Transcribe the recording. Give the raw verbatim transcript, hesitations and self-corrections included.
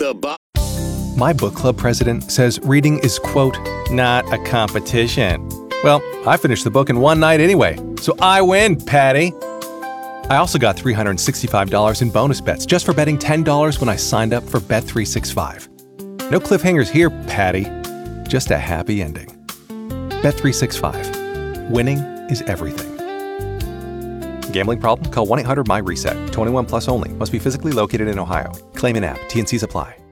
The Bob. My book club president says reading is, quote, not a competition. Well, I finished the book in one night anyway, so I win, Patty. I also got three hundred sixty-five dollars in bonus bets just for betting ten dollars when I signed up for Bet three sixty-five. No cliffhangers here, Patty. Just a happy ending. Bet three sixty-five. Winning is everything. Gambling problem? Call one eight hundred my reset. twenty-one plus only. Must be physically located in Ohio. Claim in app. T N Cs apply.